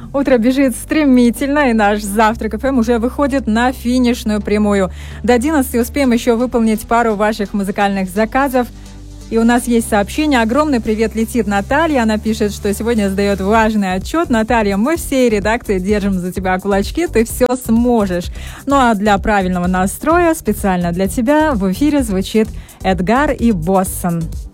Утро бежит стремительно, и наш Завтрак ФМ уже выходит на финишную прямую. До 11 успеем еще выполнить пару ваших музыкальных заказов. И у нас есть сообщение. Огромный привет летит Наталья. Она пишет, что сегодня сдает важный отчет. Наталья, мы всей редакции держим за тебя кулачки, ты все сможешь. Ну а для правильного настроя специально для тебя в эфире звучит Эдгар и Боссон.